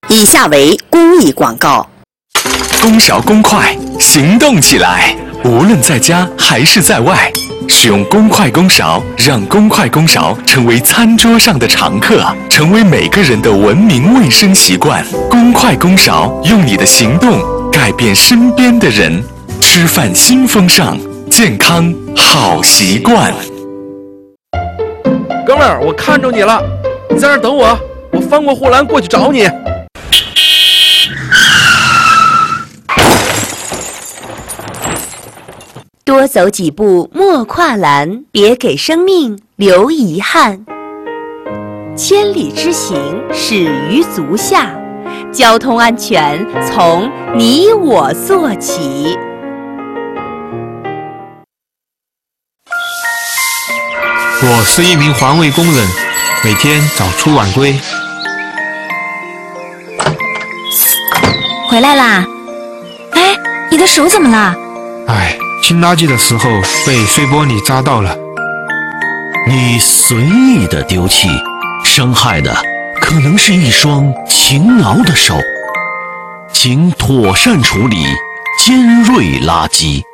以下为公益广告。 公勺公筷，行动起来！无论在家还是在外，使用公筷公勺，让公筷公勺成为餐桌上的常客，成为每个人的文明卫生习惯。公筷公勺，用你的行动改变身边的人。吃饭新风尚，健康好习惯。 哥们儿，我看着你了，你在那儿等我，我翻过护栏过去找你。 多走几步莫跨栏，别给生命留遗憾。千里之行始于足下，交通安全从你我做起。 我是一名环卫工人，每天早出晚归。 回来啦！哎，你的手怎么了？ 清垃圾的时候被碎玻璃扎到了。 你随意的丢弃，伤害的可能是一双勤劳的手。请妥善处理尖锐垃圾。